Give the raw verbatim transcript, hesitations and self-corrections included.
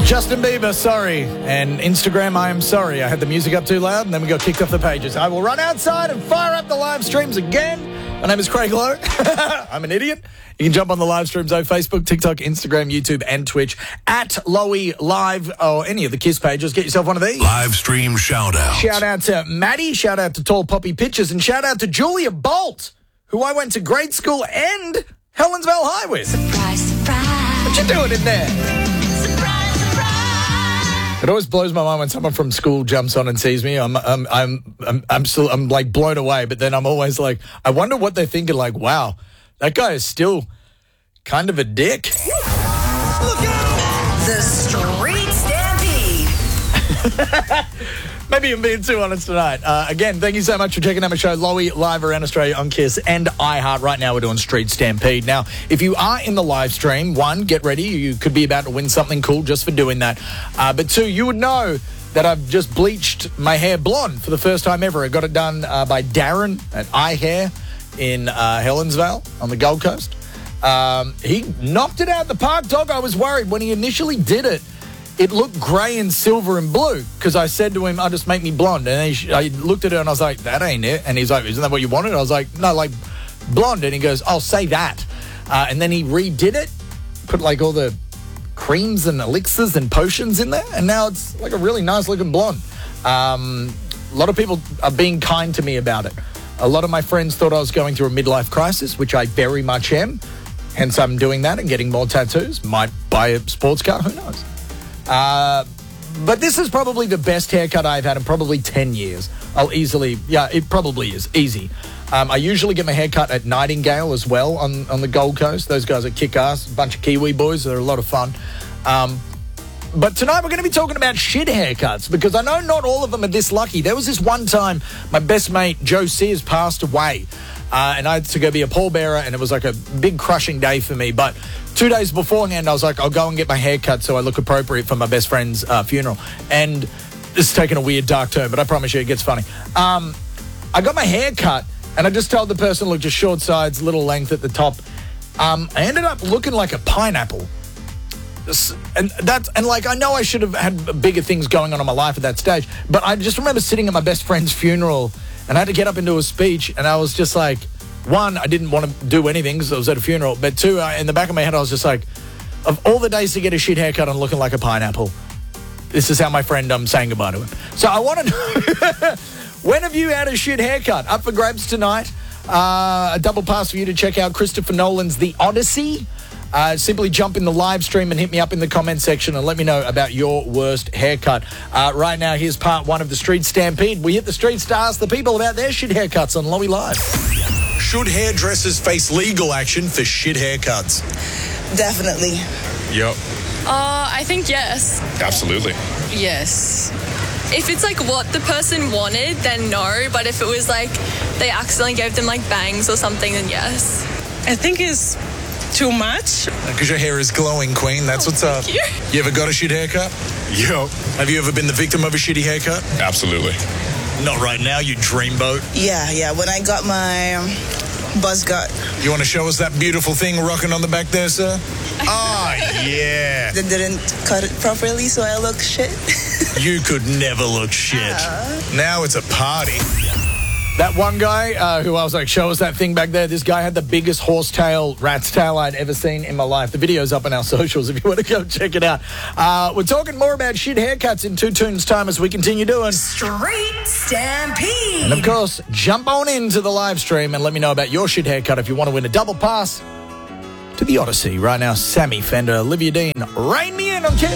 Justin Bieber, sorry. And Instagram, I am sorry. I had the music up too loud and then we got kicked off the pages. I will run outside and fire up the live streams again. My name is Craig Lowe. I'm an idiot. You can jump on the live streams on Facebook, TikTok, Instagram, YouTube, and Twitch at Lowy Live or any of the KISS pages. Get yourself one of these. Live stream shout out. Shout out to Maddie. Shout out to Tall Poppy Pictures. And shout out to Julia Bolt, who I went to grade school and Helensvale High with. Surprise, surprise. What you doing in there? Surprise, surprise. It always blows my mind when someone from school jumps on and sees me. I'm, I'm, I'm, I'm, I'm still, I'm like blown away. But then I'm always like, I wonder what they're thinking. Like, wow, that guy is still kind of a dick. Look out! The Street Stampede. Maybe I'm being too honest tonight. Uh, again, thank you so much for checking out my show, Lowy, live around Australia on KISS and iHeart. Right now, we're doing Street Stampede. Now, if you are in the live stream, one, get ready. You could be about to win something cool just for doing that. Uh, but two, you would know that I've just bleached my hair blonde for the first time ever. I got it done uh, by Darren at iHair in uh, Helensvale on the Gold Coast. Um, he knocked it out the park, dog. I was worried when he initially did it. It looked grey and silver and blue because I said to him, "I'll just make me blonde." And he, I looked at it and I was like, "That ain't it." And he's like, "Isn't that what you wanted?" I was like, "No, like blonde." And he goes, "I'll say that." Uh, and then he redid it, put like all the creams and elixirs and potions in there, and now it's like a really nice looking blonde. Um, a lot of people are being kind to me about it. A lot of my friends thought I was going through a midlife crisis, which I very much am. Hence, I'm doing that and getting more tattoos. Might buy a sports car, who knows? Uh, but this is probably the best haircut I've had in probably ten years. I'll easily, yeah, it probably is, easy. Um, I usually get my haircut at Nightingale as well on, on the Gold Coast. Those guys are kick-ass, a bunch of Kiwi boys. They're a lot of fun. Um, but tonight we're going to be talking about shit haircuts because I know not all of them are this lucky. There was this one time my best mate, Joe Sears, passed away. Uh, and I had to go be a pallbearer, and it was like a big crushing day for me. But two days beforehand, I was like, I'll go and get my hair cut so I look appropriate for my best friend's uh, funeral. And this is taking a weird, dark turn, but I promise you it gets funny. Um, I got my hair cut, and I just told the person, look, just short sides, little length at the top. Um, I ended up looking like a pineapple. And that's and like I know I should have had bigger things going on in my life at that stage, but I just remember sitting at my best friend's funeral and I had to get up and do a speech, and I was just like, one, I didn't want to do anything because I was at a funeral, but two, uh, in the back of my head I was just like, of all the days to get a shit haircut and looking like a pineapple, this is how my friend I'm um, saying goodbye to him. So I want to know, when have you had a shit haircut? Up for grabs tonight. Uh, a double pass for you to check out Christopher Nolan's The Odyssey. Uh, simply jump in the live stream and hit me up in the comment section and let me know about your worst haircut. Uh, right now, here's part one of the Street Stampede. We hit the streets to ask the people about their shit haircuts on Lowy Live. Should hairdressers face legal action for shit haircuts? Definitely. Yep. Uh, I think yes. Absolutely. Yes. If it's like what the person wanted, then no. But if it was like they accidentally gave them like bangs or something, then yes. I think it's too much. Because your hair is glowing, Queen. That's what's up. Thank you. You ever got a shit haircut? Yep. Have you ever been the victim of a shitty haircut? Absolutely. Not right now, you dreamboat. Yeah, yeah. When I got my um, buzz cut. You want to show us that beautiful thing rocking on the back there, sir? Oh, yeah. They didn't cut it properly, so I look shit. You could never look shit. Uh. Now it's a party. That one guy uh, who I was like, show us that thing back there. This guy had the biggest horsetail, rat's tail I'd ever seen in my life. The video's up on our socials if you want to go check it out. Uh, we're talking more about shit haircuts in two tunes time as we continue doing Street Stampede. And of course, jump on into the live stream and let me know about your shit haircut if you want to win a double pass to the Odyssey. Right now, Sammy Fender, Olivia Dean, Rain Me In on KISS.